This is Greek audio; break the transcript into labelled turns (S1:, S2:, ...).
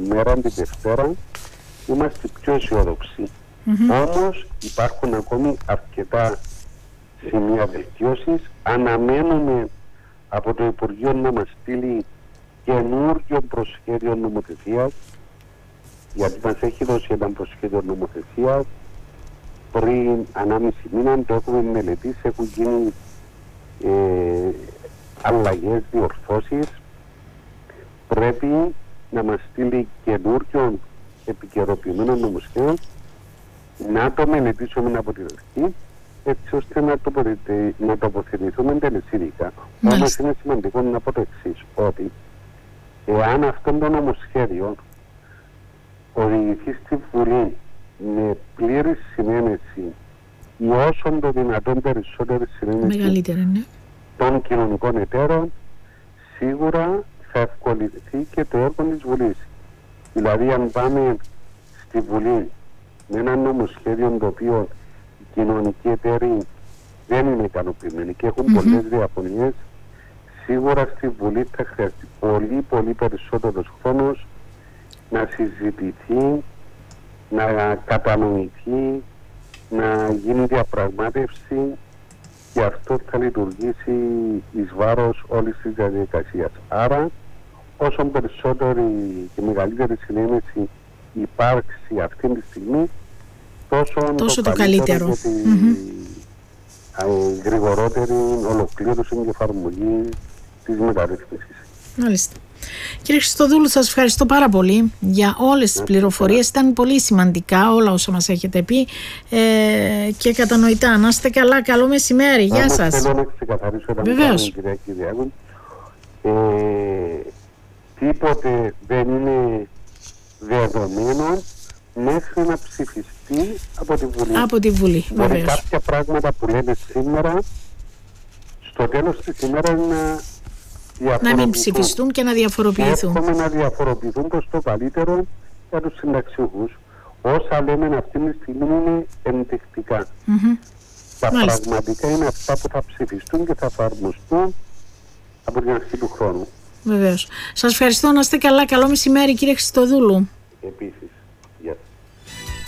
S1: ημέρα, την Δευτέρα, είμαστε πιο αισιόδοξοι. Όμως υπάρχουν ακόμη αρκετά σημεία βελτίωσης. Αναμένουμε από το Υπουργείο να μας στείλει καινούργιο προσχέδιο νομοθεσίας, γιατί μας έχει δώσει ένα προσχέδιο νομοθεσίας πριν 1,5 μήνα, το έχουμε μελετήσει, έχουν γίνει αλλαγές, διορθώσεις. Πρέπει να μας στείλει καινούργιο επικαιροποιημένο νομοσχέδιο, να το μελετήσουμε από την αρχή, έτσι ώστε να τοποθετηθούμε τελεσίδικα. Όμως είναι σημαντικό να πω το εξής, ότι εάν αυτό το νομοσχέδιο οδηγηθεί στη Βουλή με πλήρη συνένεση ή όσον το δυνατόν περισσότερη συνένεση των κοινωνικών εταίρων, σίγουρα θα ευκολυνθεί και το έργο της Βουλής. Δηλαδή, αν πάμε στη Βουλή με ένα νομοσχέδιο το οποίο οι κοινωνικοί εταίροι δεν είναι ικανοποιημένοι και έχουν πολλές διαφωνίες, σίγουρα στη Βουλή θα χρειαστεί πολύ περισσότερος χρόνος να συζητηθεί, να κατανοηθεί, να γίνει διαπραγμάτευση, και αυτό θα λειτουργήσει εις βάρος όλης της διαδικασίας. Άρα, όσο περισσότερη και μεγαλύτερη συνένεση υπάρξει αυτή τη στιγμή, τόσο το καλύτερο για τη γρηγορότερη ολοκλήρωση και εφαρμογή της μεταρρύθμισης.
S2: Μάλιστα. Κύριε Χριστοδούλου, σας ευχαριστώ πάρα πολύ για όλες τις πληροφορίες. Ήταν πολύ σημαντικά όλα όσα μας έχετε πει και κατανοητά. Να είστε καλά, καλό μεσημέρι. Γεια σας.
S1: Θέλω να ξεκαθαρίσω ένα πράγμα, κυρία Κυριάκου. Τίποτε δεν είναι δεδομένο μέχρι να ψηφιστεί από τη Βουλή.
S2: Από τη Βουλή,
S1: βεβαίως. Κάποια πράγματα που λένε σήμερα, στο τέλος της ημέρας να
S2: μην ψηφιστούν και να διαφοροποιηθούν.
S1: Εύχομαι να διαφοροποιηθούν προς το καλύτερο για τους συνταξιούχους. Όσα λέμε αυτή τη στιγμή είναι ενδεικτικά. Τα πραγματικά είναι αυτά που θα ψηφιστούν και θα εφαρμοστούν από την αρχή του χρόνου.
S2: Βεβαίως. Σας ευχαριστώ, να είστε καλά. Καλό μεσημέρι, κύριε Χριστοδούλου.
S1: Επίσης.